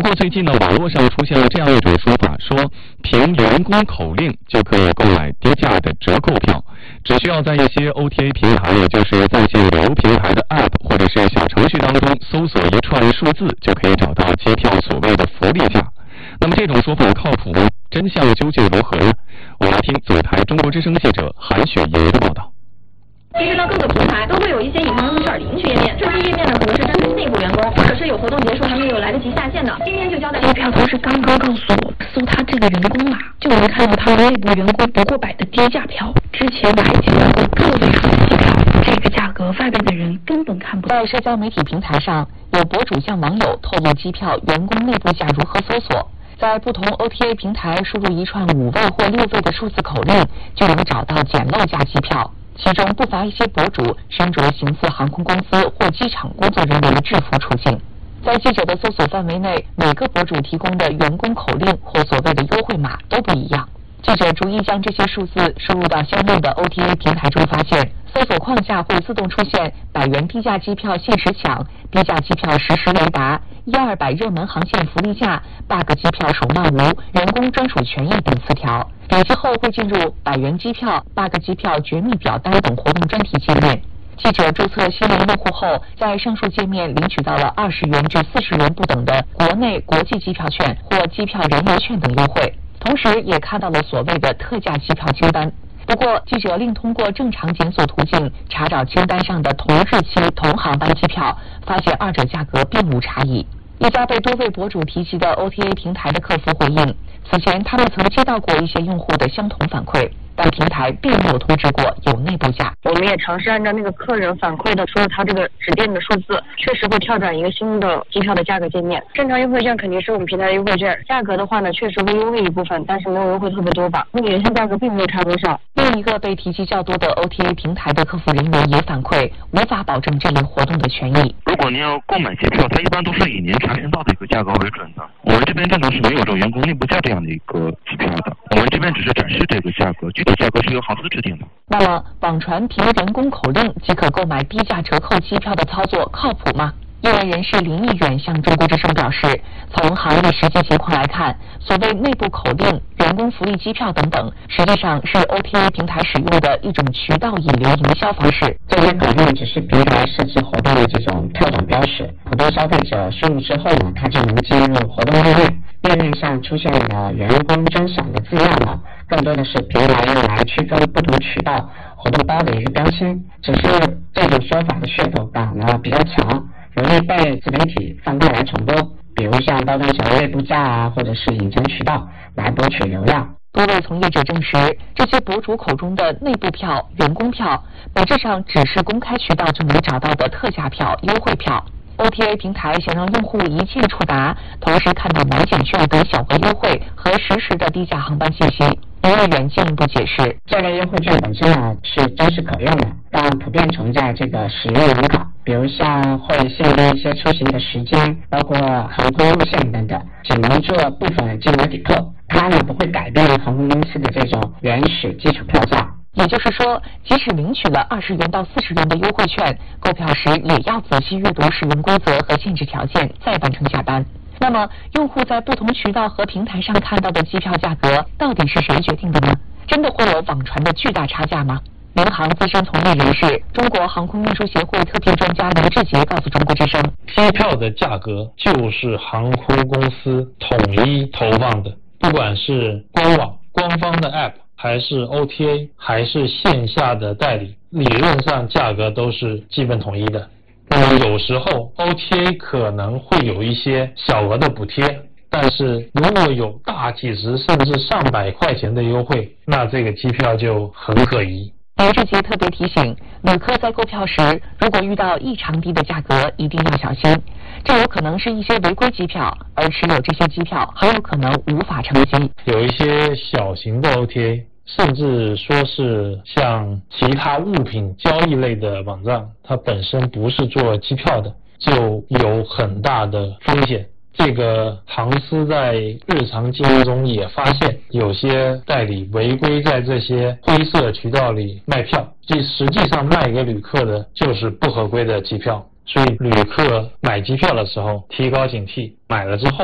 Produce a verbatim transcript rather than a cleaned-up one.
过最近呢，网络上出现了这样一种说法，说凭员工口令就可以购买低价的折扣票，只需要在一些 O T A 平台，也就是在线旅游平台的 App 或者是小程序当中搜索一串数字，就可以找到机票所谓的福利价。那么这种说法靠谱吗？真相究竟如何呢？我们来听总台中国之声记者韩雪莹的报道。 其实呢，各个平台都会有一些隐藏的事儿领取页面，这些页面呢可能是针对内部员工，或者是有活动结束还没有来得及下线的。今天就交代机票同事刚刚告诉我，搜他这个人工码，就能看到他们内部员工不过百的低价票，之前我还接到过个位数的机票，这个价格外边的人根本看不到。 在社交媒体平台上，有博主向网友透露机票员工内部价如何搜索。在不同 O T A 平台输入一串五位或六位的数字口令，就能找到捡漏价机票。其中不乏一些博主身着形似航空公司或机场工作人员的制服出镜。在记者的搜索范围内，每个博主提供的员工口令或所谓的优惠码都不一样。记者逐一将这些数字输入到相应的 O T A 平台中，发现搜索框架会自动出现百元低价机票限时抢、低价机票实时雷达、一二百热门航线福利价、bug 机票首卖无、员工专属权益等词条。点击后会进入百元机票、bug 机票绝密表单等活动专题界面。记者注册新闻用户后，在上述界面领取到了二十元至四十元不等的国内国际机票券或机票人流券等优惠，同时也看到了所谓的特价机票清单。不过，记者另通过正常检索途径查找清单上的同日期同航班机票，发现二者价格并无差异。一家被多位博主提及的 O T A 平台的客服回应，此前他们曾接到过一些用户的相同反馈，但平台并没有通知过有内部价。 我们也尝试按照那个客人反馈的，说他这个指定的数字，确实会跳转一个新的机票的价格界面。正常优惠券肯定是我们平台的优惠券，价格的话呢，确实会优惠一部分，但是没有优惠特别多吧。那个原先价格并没有差多少。 另一个被提及较多的 O T A 平台的客服人员也反馈，无法保证这类活动的权益。 如果您要购买机票，它一般都是以您查询到的一个价格为准的。我们这边正常是没有这种员工内部价这样的一个机票的，我们这边只是展示这个价格，具体价格是由航司制定的。 那么，网传凭人工口令即可购买低价折扣机票的操作靠谱吗？业内人士林毅远向中国之声表示，从行业实际情况来看，所谓内部口令、员工福利机票等等，实际上是 O T A 平台使用的一种渠道引流营销方式。 这些口令只是平台设置活动的这种特种标识，普通消费者输入之后呢，他就能进入活动页面。页面上出现的员工专享的字样呢，更多的是平台用来区分不同渠道活动包的一个标签。只是这种说法的噱头感呢比较强，容易被自媒体放大来传播，比如像包装成内部价啊，或者是隐藏渠道来博取流量。 多位从业者证实，这些博主口中的内部票、员工票，本质上只是公开渠道就能找到的特价票、优惠票。O T A 平台想让用户一键触达，同时看到满减券等小额优惠和实时的低价航班信息。林毅远进一步解释， 这类优惠券本身呢是真实可用的，但普遍存在这个使用门槛，比如像会限定一些出行的时间，包括航空路线等等，只能做部分金额抵扣，它呢不会改变航空公司的这种原始基础票价。 也就是说，即使领取了二十元到四十元的优惠券，购票时也要仔细阅读使用规则和限制条件，再完成下单。那么，用户在不同渠道和平台上看到的机票价格，到底是谁决定的呢？真的会有网传的巨大差价吗？民航资深从业人士、中国航空运输协会特聘专家刘志杰告诉中国之声， 机票的价格就是航空公司统一投放的，不管是官网、官方的 App，还是 O T A， 还是线下的代理，理论上价格都是基本统一的。那么有时候 O T A 可能会有一些小额的补贴，但是如果有大几十甚至上百块钱的优惠，那这个机票就很可疑。 刘志杰特别提醒，旅客在购票时，如果遇到异常低的价格，一定要小心，这有可能是一些违规机票，而持有这些机票很有可能无法乘机。 有一些小型的 O T A， 甚至说是像其他物品交易类的网站，它本身不是做机票的，就有很大的风险。这个航司在日常经营中也发现，有些代理违规在这些灰色渠道里卖票，即实际上卖给旅客的就是不合规的机票。所以旅客买机票的时候提高警惕，买了之后